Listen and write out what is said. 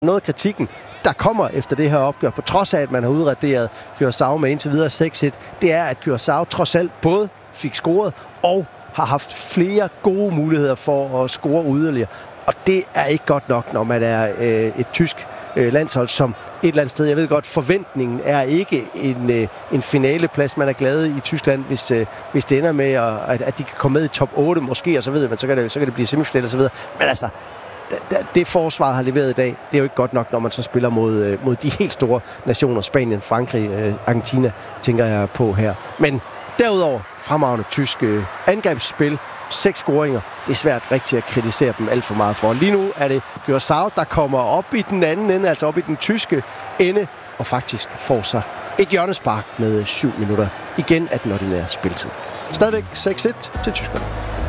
Noget af kritikken, der kommer efter det her opgør, på trods af, at man har udraderet Curaçao med indtil videre 6-1, det er, at Curaçao trods alt både fik scoret og har haft flere gode muligheder for at score yderligere. Og det er ikke godt nok, når man er et tysk landshold, som et eller andet sted, jeg ved godt, forventningen er ikke en finaleplads. Man er glad i Tyskland, hvis det ender med, at de kan komme med i top 8 måske, og så ved man, så kan det blive semifinal og så videre. Men altså, det forsvaret har leveret i dag, det er jo ikke godt nok, når man så spiller mod de helt store nationer, Spanien, Frankrig, Argentina, tænker jeg på her. Men derudover fremragende tysk angrebsspil, 6 scoringer. Det er svært rigtig at kritisere dem alt for meget for. Lige nu er det Curaçao, der kommer op i den anden ende, altså op i den tyske ende, og faktisk får sig et hjørnespark med 7 minutter igen af den ordinære spiltid. Stadigvæk 6-1 til tyskerne.